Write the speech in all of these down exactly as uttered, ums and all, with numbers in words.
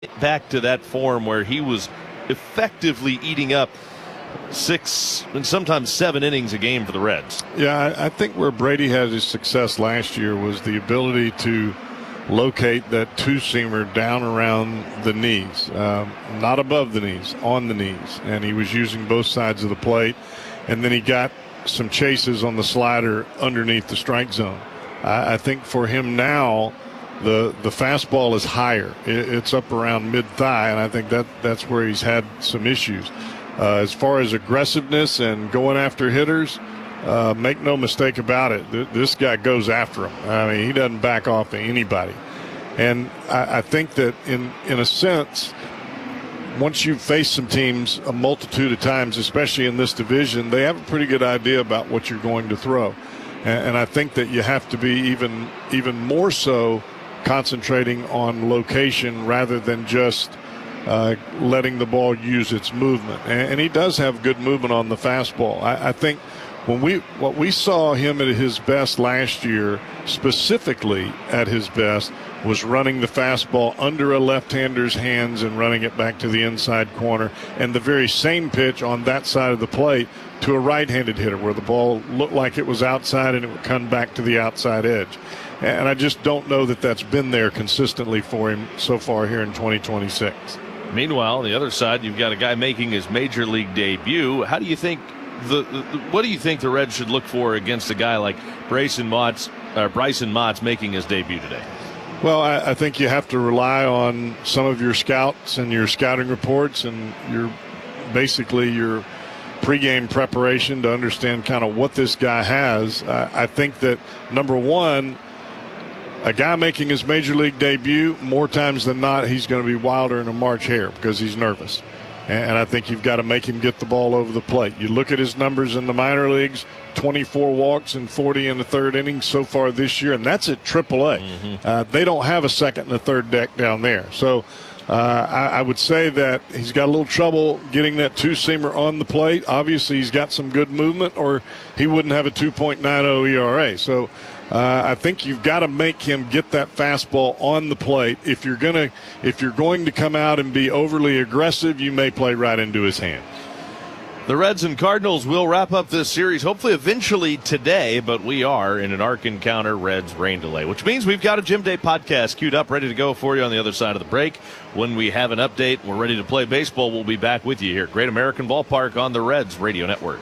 back to that form where he was effectively eating up six and sometimes seven innings a game for the Reds. Yeah, I, I think where Brady had his success last year was the ability to locate that two-seamer down around the knees, um, not above the knees, on the knees. And he was using both sides of the plate. And then he got some chases on the slider underneath the strike zone. I, I think for him now, the the fastball is higher. It, it's up around mid-thigh, and I think that that's where he's had some issues. Uh, as far as aggressiveness and going after hitters, uh, make no mistake about it, th- this guy goes after them. I mean, he doesn't back off to anybody. And I, I think that in, in a sense, once you've faced some teams a multitude of times, especially in this division, they have a pretty good idea about what you're going to throw. And, and I think that you have to be even even more so concentrating on location rather than just uh, letting the ball use its movement. And, and he does have good movement on the fastball. I, I think when we what we saw him at his best last year, specifically at his best, was running the fastball under a left-hander's hands and running it back to the inside corner, and the very same pitch on that side of the plate to a right-handed hitter where the ball looked like it was outside and it would come back to the outside edge. And I just don't know that that's been there consistently for him so far here in twenty twenty-six. Meanwhile, on the other side, you've got a guy making his major league debut. How do you think the, the what do you think the Reds should look for against a guy like Bryson Mott's, uh, Bryson Mott's making his debut today? Well, I, I think you have to rely on some of your scouts and your scouting reports and your basically your pregame preparation to understand kind of what this guy has. I, I think that, number one, a guy making his major league debut, more times than not, he's going to be wilder than a March Hare because he's nervous. And, and I think you've got to make him get the ball over the plate. You look at his numbers in the minor leagues, twenty-four walks and forty in the third inning so far this year, and that's at triple A. Mm-hmm. Uh, they don't have a second and a third deck down there. So uh, I, I would say that he's got a little trouble getting that two-seamer on the plate. Obviously, he's got some good movement, or he wouldn't have a two point nine oh E R A. So uh, I think you've got to make him get that fastball on the plate. If you're gonna, if you're going to come out and be overly aggressive, you may play right into his hand. The Reds and Cardinals will wrap up this series, hopefully eventually today, but we are in an Ark Encounter Reds rain delay, which means we've got a Jim Day podcast queued up, ready to go for you on the other side of the break. When we have an update, we're ready to play baseball, we'll be back with you here at Great American Ballpark on the Reds Radio Network.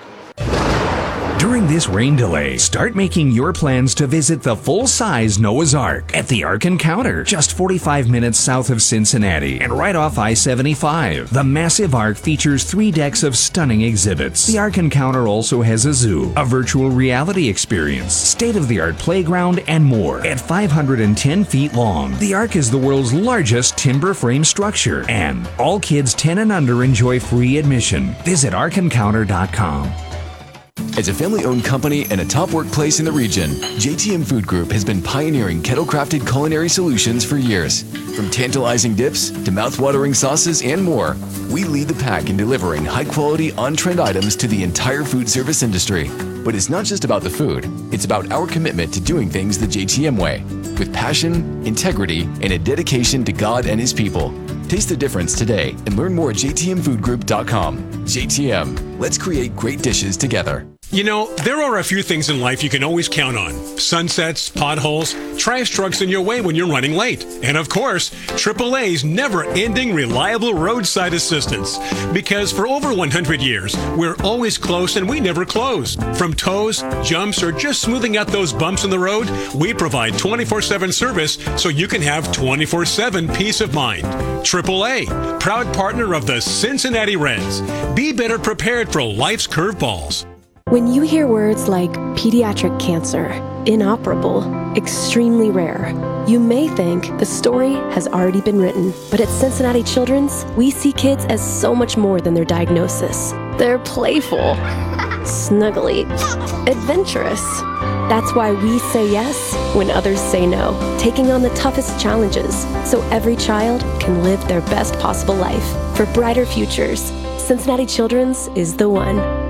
During this rain delay, start making your plans to visit the full-size Noah's Ark at the Ark Encounter, just forty-five minutes south of Cincinnati and right off I seventy-five. The massive Ark features three decks of stunning exhibits. The Ark Encounter also has a zoo, a virtual reality experience, state-of-the-art playground, and more. At five hundred ten feet long, the Ark is the world's largest timber frame structure, and all kids ten and under enjoy free admission. Visit ark encounter dot com. As a family-owned company and a top workplace in the region, J T M Food Group has been pioneering kettle-crafted culinary solutions for years. From tantalizing dips to mouth-watering sauces and more, we lead the pack in delivering high-quality, on-trend items to the entire food service industry. But it's not just about the food. It's about our commitment to doing things the J T M way, with passion, integrity, and a dedication to God and His people. Taste the difference today and learn more at j t m food group dot com. J T M, let's create great dishes together. You know, there are a few things in life you can always count on. Sunsets, potholes, trash trucks in your way when you're running late. And of course, triple A's never-ending reliable roadside assistance. Because for over one hundred years, we're always close and we never close. From tows, jumps, or just smoothing out those bumps in the road, we provide twenty-four seven service so you can have twenty-four seven peace of mind. triple A, proud partner of the Cincinnati Reds. Be better prepared for life's curveballs. When you hear words like pediatric cancer, inoperable, extremely rare, you may think the story has already been written. But at Cincinnati Children's, we see kids as so much more than their diagnosis. They're playful, snuggly, adventurous. That's why we say yes when others say no, taking on the toughest challenges so every child can live their best possible life. For brighter futures, Cincinnati Children's is the one.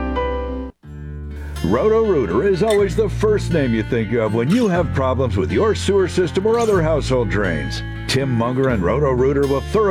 Roto-Rooter is always the first name you think of when you have problems with your sewer system or other household drains. Tim Munger and Roto-Rooter will thoroughly